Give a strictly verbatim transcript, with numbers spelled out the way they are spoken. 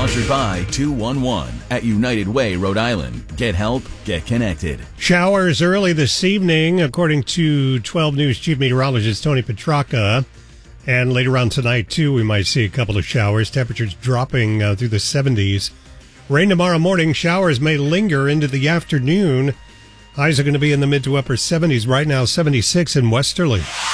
Sponsored by two one one at United Way, Rhode Island. Get help, get connected. Showers early this evening, according to twelve News Chief Meteorologist Tony Petracca. And later on tonight, too, we might see a couple of showers. Temperatures dropping uh, through the seventies. Rain tomorrow morning. Showers may linger into the afternoon. Highs are going to be in the mid to upper seventies. Right now, seventy-six in Westerly.